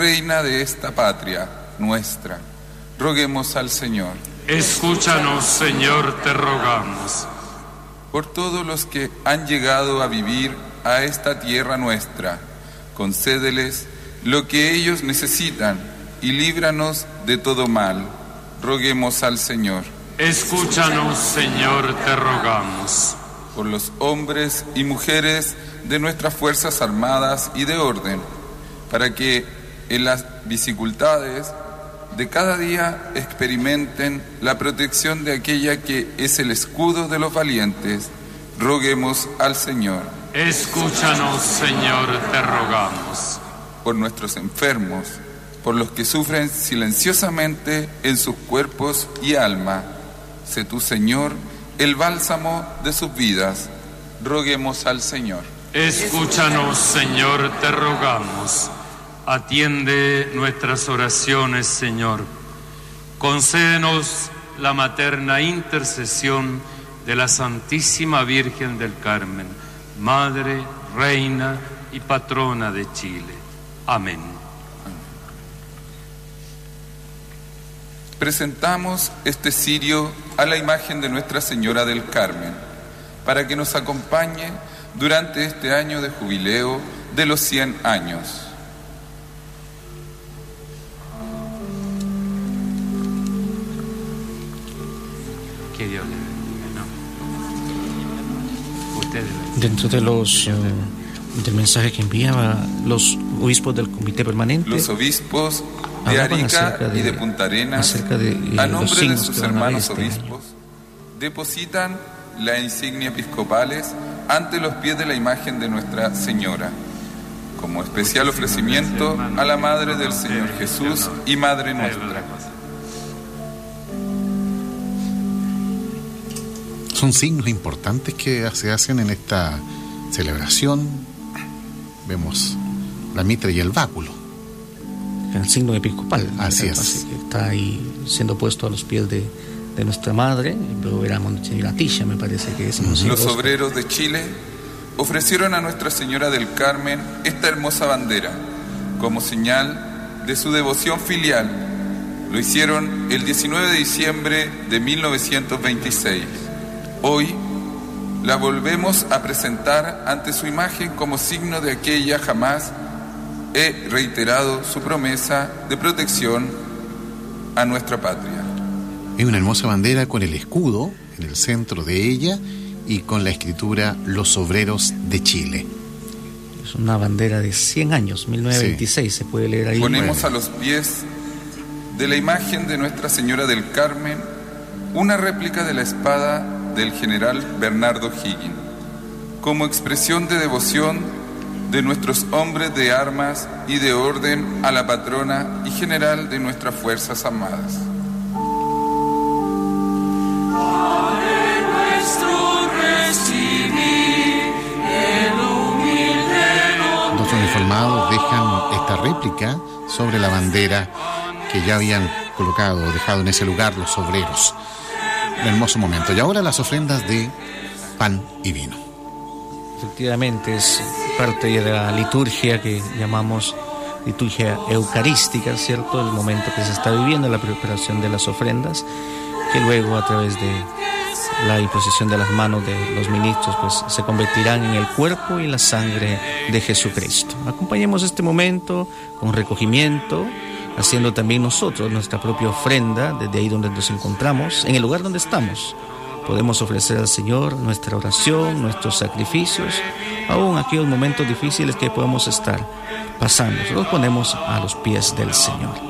reina de esta patria nuestra. Roguemos al Señor. Escúchanos, Señor, te rogamos. Por todos los que han llegado a vivir a esta tierra nuestra, concédeles lo que ellos necesitan y líbranos de todo mal. Roguemos al Señor. Escúchanos, Señor, te rogamos. Por los hombres y mujeres de nuestras Fuerzas Armadas y de orden, para que en las dificultades de cada día experimenten la protección de aquella que es el escudo de los valientes. Roguemos al Señor. Escúchanos, Señor, te rogamos. Por nuestros enfermos, por los que sufren silenciosamente en sus cuerpos y alma, sé tú, Señor, el bálsamo de sus vidas. Roguemos al Señor. Escúchanos, Señor, te rogamos. Atiende nuestras oraciones, Señor. Concédenos la materna intercesión de la Santísima Virgen del Carmen, Madre, Reina y Patrona de Chile. Amén. Presentamos este cirio a la imagen de Nuestra Señora del Carmen, para que nos acompañe durante este año de jubileo de los 100 años. Que Dios le bendiga, ¿no? Ustedes. Dentro de los del mensaje que enviaba los obispos del Comité Permanente, los obispos de Arica y de Punta Arenas, a nombre de sus hermanos obispos, depositan las insignias episcopales ante los pies de la imagen de Nuestra Señora, como especial ofrecimiento a la Madre del Señor Jesús y Madre nuestra. Son signos importantes que se hacen en esta celebración. Vemos la mitra y el báculo. El signo episcopal. Así es. Que está ahí siendo puesto a los pies de nuestra madre. Luego era Monseñor Atilla, me parece que es. Los obreros de Chile ofrecieron a Nuestra Señora del Carmen esta hermosa bandera como señal de su devoción filial. Lo hicieron el 19 de diciembre de 1926. Hoy la volvemos a presentar ante su imagen como signo de aquella jamás he reiterado su promesa de protección a nuestra patria. Es una hermosa bandera con el escudo en el centro de ella y con la escritura Los Obreros de Chile. Es una bandera de 100 años, 1926, sí. Se puede leer ahí. Ponemos a los pies de la imagen de Nuestra Señora del Carmen una réplica de la espada del general Bernardo Higgins, como expresión de devoción de nuestros hombres de armas y de orden a la patrona y general de nuestras Fuerzas Armadas. Los uniformados dejan esta réplica sobre la bandera que ya habían dejado en ese lugar los obreros. Un hermoso momento. Y ahora las ofrendas de pan y vino. Efectivamente, es parte de la liturgia que llamamos liturgia eucarística, ¿cierto? El momento que se está viviendo, la preparación de las ofrendas, que luego a través de la imposición de las manos de los ministros, pues se convertirán en el cuerpo y la sangre de Jesucristo. Acompañemos este momento con recogimiento, haciendo también nosotros nuestra propia ofrenda desde ahí donde nos encontramos, en el lugar donde estamos. Podemos ofrecer al Señor nuestra oración, nuestros sacrificios, aún aquellos momentos difíciles que podemos estar pasando. Los ponemos a los pies del Señor.